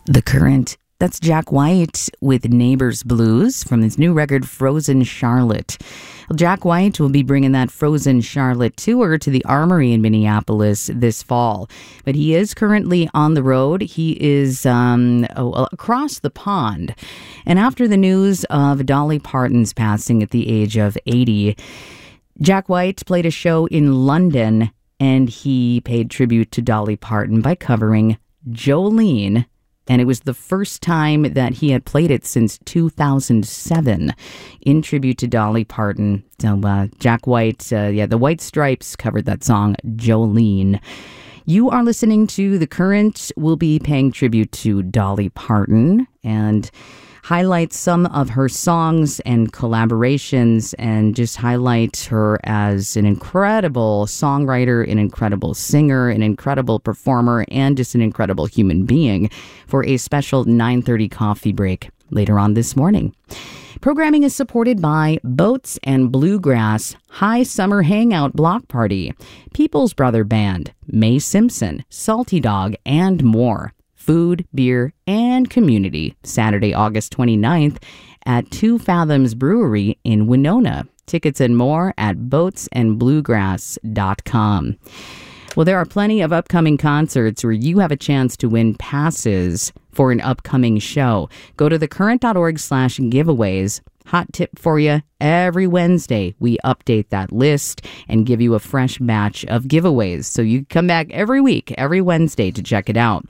The Current. That's Jack White with Neighbors Blues from his new record, Frozen Charlotte. Well, Jack White will be bringing that Frozen Charlotte tour to the Armory in Minneapolis this fall. But he is currently on the road. He is across the pond. And after the news of Dolly Parton's passing at the age of 80, Jack White played a show in London, and he paid tribute to Dolly Parton by covering Jolene. And it was the first time that he had played it since 2007 in tribute to Dolly Parton. So Jack White, the White Stripes covered that song, Jolene. You are listening to The Current. We'll be paying tribute to Dolly Parton and highlight some of her songs and collaborations and just highlight her as an incredible songwriter, an incredible singer, an incredible performer, and just an incredible human being for a special 9:30 coffee break later on this morning. Programming is supported by Boats and Bluegrass, High Summer Hangout Block Party, People's Brother Band, May Simpson, Salty Dog, and more. Food, beer, and community, Saturday, August 29th at 2 Fathoms Brewery in Winona. Tickets and more at boatsandbluegrass.com. Well, there are plenty of upcoming concerts where you have a chance to win passes for an upcoming show. Go to thecurrent.org/giveaways. Hot tip for you, every Wednesday we update that list and give you a fresh batch of giveaways. So you come back every week, every Wednesday to check it out.